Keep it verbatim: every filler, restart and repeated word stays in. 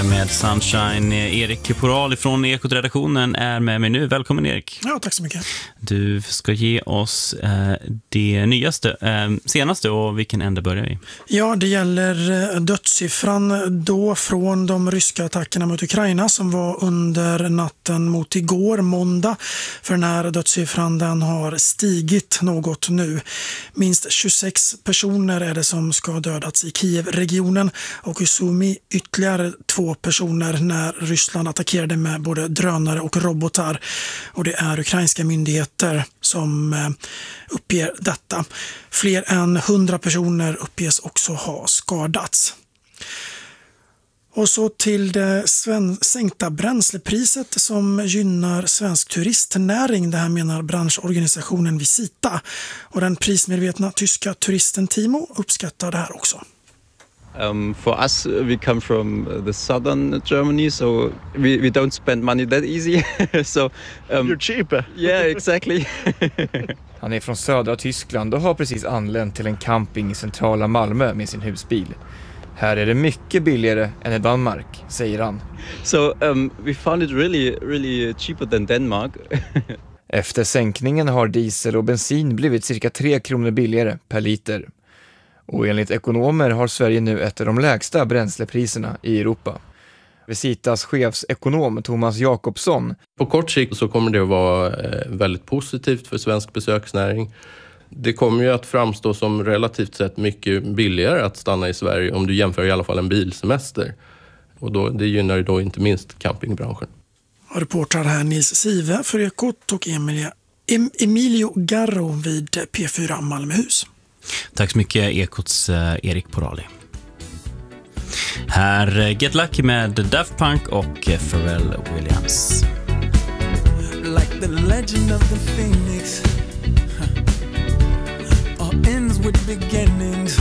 Med Sunshine. Erik Porali från Ekot-redaktionen är med mig nu. Välkommen Erik. Ja, tack så mycket. Du ska ge oss eh, det nyaste, eh, senaste och vilken ände börjar vi? Ja, det gäller dödssiffran då från de ryska attackerna mot Ukraina som var under natten mot igår, måndag. För den här dödssiffran den har stigit något nu. Minst tjugosex personer är det som ska ha dödats i Kiev-regionen och i Sumy ytterligare två personer när Ryssland attackerade med både drönare och robotar. Och det är ukrainska myndigheter som uppger detta. Fler än hundra personer uppges också ha skadats. Och så till det sänkta bränslepriset som gynnar svensk turistnäring. Det här menar branschorganisationen Visita. Och den prismedvetna tyska turisten Timo uppskattar det här också. Um, for us, we come from the southern Germany, so we, we don't spend money that easy. so um, You're cheaper. Yeah, exactly. Han är från södra Tyskland och har precis anlänt till en camping i centrala Malmö med sin husbil. Här är det mycket billigare än i Danmark, säger han. So um, we found it really, really cheaper than Denmark. Efter sänkningen har diesel och bensin blivit cirka tre kronor billigare per liter. Och enligt ekonomer har Sverige nu ett av de lägsta bränslepriserna i Europa. Visitas chefsekonom Thomas Jakobsson. På kort sikt så kommer det att vara väldigt positivt för svensk besöksnäring. Det kommer ju att framstå som relativt sett mycket billigare att stanna i Sverige om du jämför i alla fall en bilsemester. Och då, det gynnar ju då inte minst campingbranschen. Reportrar här Nils Sive för Ekot och Emilia, em, Emilio Garro vid P fyra Malmöhus. Tack så mycket Ekots eh, Erik Porali. Här Get Lucky med Daft Punk och Pharrell Williams. Like the legend of the phoenix, huh. All ends with beginnings.